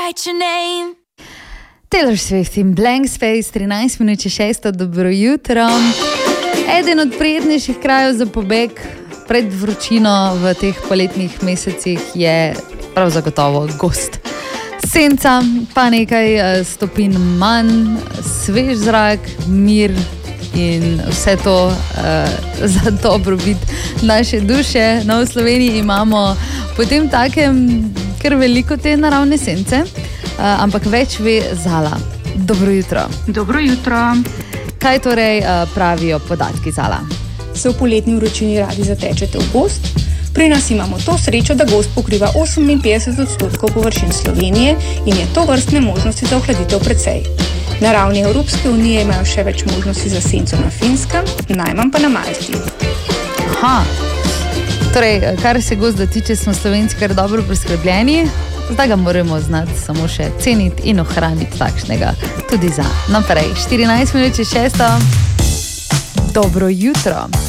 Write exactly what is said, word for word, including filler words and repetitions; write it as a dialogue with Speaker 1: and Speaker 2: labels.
Speaker 1: write your name.
Speaker 2: Taylor Swift in Blank Space, trinajst minut čez šesto, dobro jutro. Eden od prijetnejših krajev za pobeg pred vročino v teh poletnih mesecih je prav zagotovo gozd. Senca, pa nekaj stopinj manj, svež zrak, mir in vse to uh, za dobrobit naše duše. No, v Sloveniji imamo potem takem kar veliko te naravne sence, uh, ampak več ve Zala. Dobro jutro.
Speaker 3: Dobro jutro.
Speaker 2: Kaj torej uh, pravijo podatki, Zala?
Speaker 3: Se v poletni vročini radi zatečete v gozd? Pri nas imamo to srečo, da gozd pokriva oseminpetdeset odstotkov površin Slovenije in je to vrstne možnosti za ohladitev precej. Na ravni Evropske unije imajo še več možnosti za senco na Finskem, najmanj pa na Malti.
Speaker 2: Aha, torej, kar se gozda tiče, smo Slovenci kar dobro preskrbljeni, zdaj ga moramo znati samo še ceniti in ohraniti takšnega tudi za naprej. štirinajst minut čez šesto, dobro jutro.